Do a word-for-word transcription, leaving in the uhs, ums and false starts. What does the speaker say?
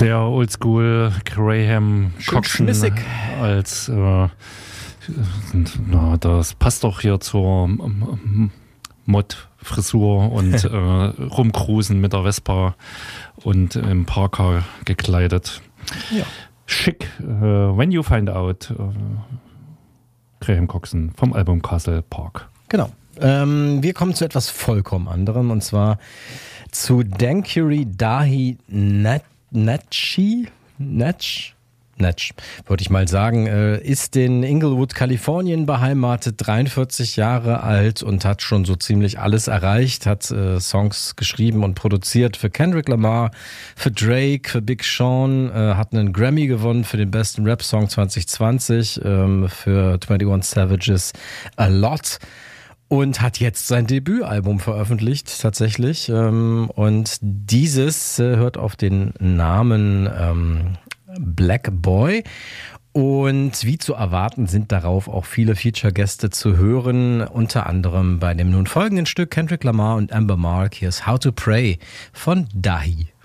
Sehr oldschool, Graham Coxon als äh, na, das passt doch hier zur Mod-Frisur und äh, rumcruisen mit der Vespa und im Parker gekleidet. Ja. Schick. Uh, When You Find Out. Uh, Graham Coxon vom Album Castle Park. Genau. Ähm, wir kommen zu etwas vollkommen anderem und zwar zu Dankuri Dahi Natchi. Natch? Natch, würde ich mal sagen, ist in Inglewood, Kalifornien beheimatet, dreiundvierzig Jahre alt und hat schon so ziemlich alles erreicht, hat äh, Songs geschrieben und produziert für Kendrick Lamar, für Drake, für Big Sean, äh, hat einen Grammy gewonnen für den besten Rap-Song zwanzig zwanzig, ähm, für einundzwanzig Savages A Lot. Und hat jetzt sein Debütalbum veröffentlicht, tatsächlich. Ähm, und dieses äh, hört auf den Namen ähm, Black Boy. Und wie zu erwarten sind darauf auch viele Feature-Gäste zu hören, unter anderem bei dem nun folgenden Stück Kendrick Lamar und Amber Mark. Hier ist How to Pray von Dahi.